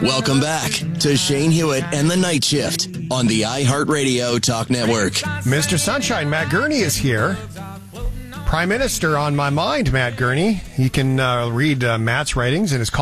Welcome back to Shane Hewitt and the Night Shift on the iHeartRadio Talk Network. Mr. Sunshine, Matt Gurney is here. Prime Minister on my mind, Matt Gurney. You can read Matt's writings in his